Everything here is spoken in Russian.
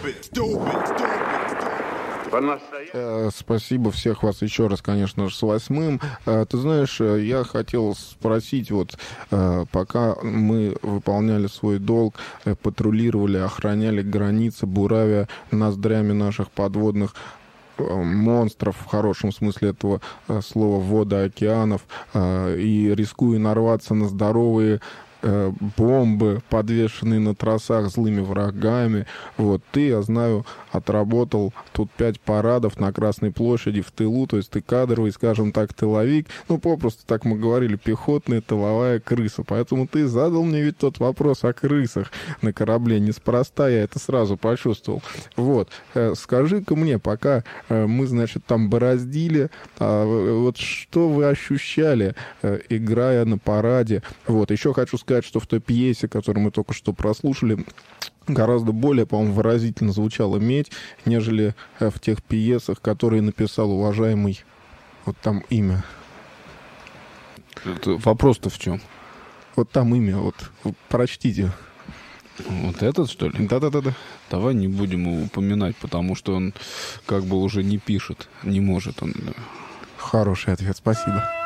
Спасибо, всех вас еще раз, конечно же, с 8-м. Ты знаешь, я хотел спросить, вот пока мы выполняли свой долг, патрулировали, охраняли границы, буравя ноздрями наших подводных монстров, в хорошем смысле этого слова, вода океанов, и рискуя нарваться на здоровые бомбы, подвешенные на тросах злыми врагами. Вот ты, я знаю, отработал тут 5 парадов на Красной площади в тылу, то есть ты кадровый, скажем так, тыловик. Ну, попросту, так мы говорили, пехотная тыловая крыса. Поэтому ты задал мне ведь тот вопрос о крысах на корабле. Неспроста я это сразу почувствовал. Вот. Скажи-ка мне, пока мы, значит, там бороздили, вот что вы ощущали, играя на параде? Вот. Еще хочу сказать, что в той пьесе, которую мы только что прослушали, гораздо более, по-моему, выразительно звучала медь, нежели в тех пьесах, которые написал уважаемый, вот там имя. Вопрос-то в чем? Вот там имя, вот прочтите. Вот этот, что ли? Да-да-да. Давай не будем его упоминать, потому что он как бы уже не пишет, не может он. Хороший ответ, спасибо.